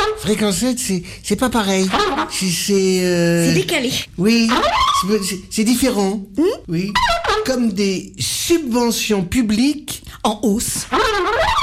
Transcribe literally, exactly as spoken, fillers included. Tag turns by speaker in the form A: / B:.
A: Fréquence sept, c'est, c'est pas pareil. C'est... C'est, euh...
B: C'est décalé.
A: Oui, c'est, c'est- c'est différent. Oui. Comme des subventions publiques
B: En hausse.